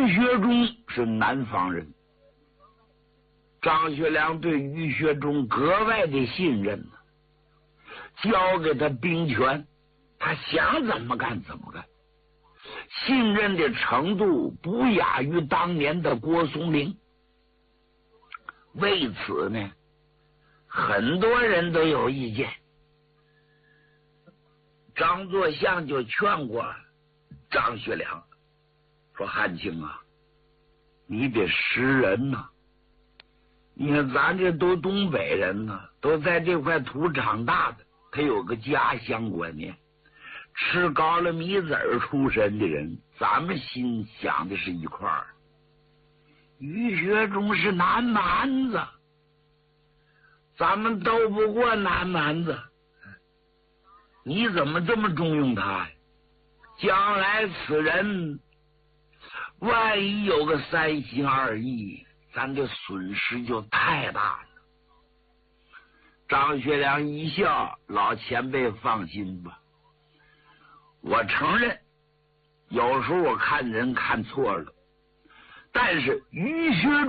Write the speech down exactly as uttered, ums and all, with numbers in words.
于学忠是南方人，张学良对于学忠格外的信任呢，交给他兵权，他想怎么干怎么干，信任的程度不亚于当年的郭松龄。为此呢，很多人都有意见。张作相就劝过张学良，说汉卿啊，你得识人呐、啊！你看咱这都东北人呢、啊，都在这块土长大的，他有个家乡观念，吃高了米子儿出身的人，咱们心想的是一块儿。于学忠是南蛮子，咱们斗不过南蛮子，你怎么这么重用他呀？将来此人万一有个三心二意，咱的损失就太大了。张学良一笑，老前辈放心吧，我承认有时候我看人看错了，但是于学